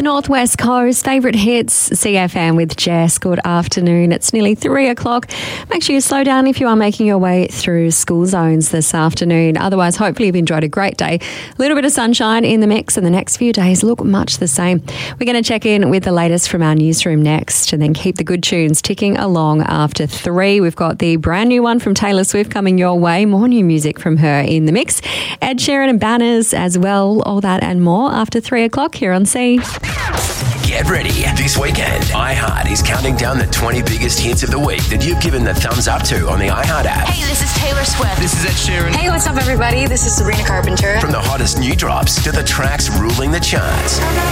Northwest Coast, favourite hits, CFM with Jess. Good afternoon. It's nearly 3 o'clock. Make sure you slow down if you are making your way through school zones this afternoon. Otherwise, hopefully you've enjoyed a great day. A little bit of sunshine in the mix, and the next few days look much the same. We're going to check in with the latest from our newsroom next, and then keep the good tunes ticking along after 3. We've got the brand new one from Taylor Swift coming your way. More new music from her in the mix. Ed Sheeran and Banners as well. All that and more after 3 o'clock here on C. Get ready. This weekend, iHeart is counting down the 20 biggest hits of the week that you've given the thumbs up to on the iHeart app. Hey, this is Taylor Swift. This is Ed Sheeran. Hey, what's up, everybody? This is Sabrina Carpenter. From the hottest new drops to the tracks ruling the charts.